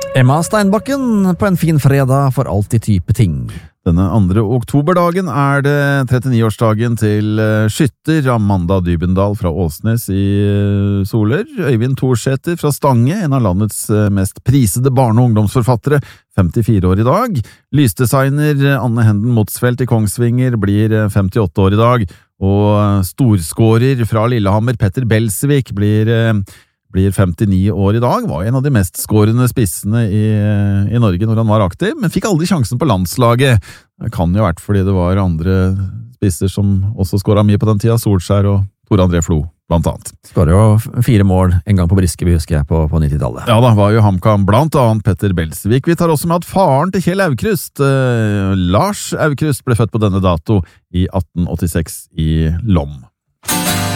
Emma Steinbakken på en fin fredag for alltid type ting. Denne 2. oktoberdagen det 39-årsdagen til skytter Amanda Dybendal fra Åsnes i Soler, Øyvind Thorsæter fra Stange, en av landets mest prisede barne- og ungdomsforfattere, 54 år i dag. Lysdesigner Anne Henden Motsfeldt i Kongsvinger blir 58 år i dag, og storskårer fra Lillehammer Petter Belsvik blir 59 år i dag, var en av de mest skårende spissene i Norge når han var aktiv, men fikk aldri sjansen på landslaget. Det kan jo ha vært fordi det var andre spisser som også skåret mye på den tida, Solskjær og Tor André Flo, blant annet. Skåret jo 4 mål en gang på Briskeby, husker jeg, på 90-tallet. Ja, da var jo HamKam blant annet Petter Belsvik. Vi tar også med at faren til Kjell Aukrust, Lars Aukrust, ble født på denne dato i 1886 i Lom.